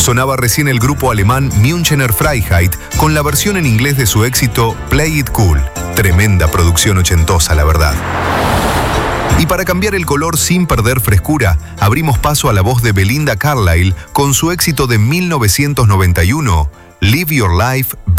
Sonaba recién el grupo alemán Münchener Freiheit con la versión en inglés de su éxito Play It Cool. Tremenda producción ochentosa, la verdad. Y para cambiar el color sin perder frescura, abrimos paso a la voz de Belinda Carlisle con su éxito de 1991, Live Your Life